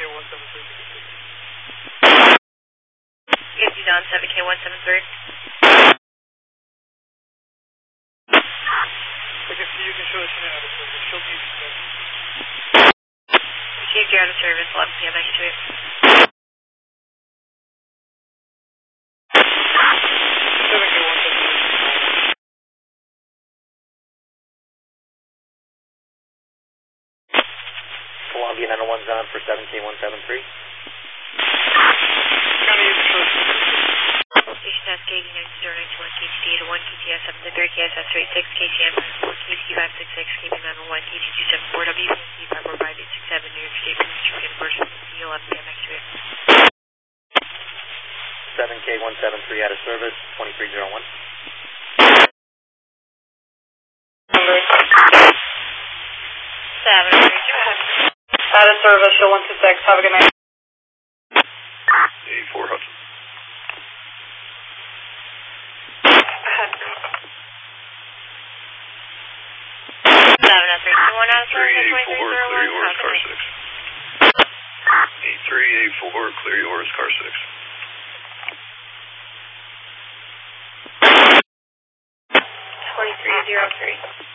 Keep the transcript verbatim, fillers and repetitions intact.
one seven three. Yes, you down seven K one seven three. I can see you can show us in out of service. Show me. Received, you're out of service, eleven P M next to it. seven K one seven three. Columbia nine one zone for seven K one seven three. County, you can show us. Station S K eighty-nine zero nine two one, K T D eight one, K T S seven three, K S S three six, K C M nine four, K C five six six, K B nine one, K T two seven four, W P C five four five eight six seven, New York State Police Department Version eleven P M next to it. seven K one seven three out of service, twenty-three oh one. seven three two one. Out of service, show one two six. Have a good night. eight four Hudson. seven three two one out of three service, eight four, clear yours, car six. eight three eight four, clear yours, car six. twenty-three oh three.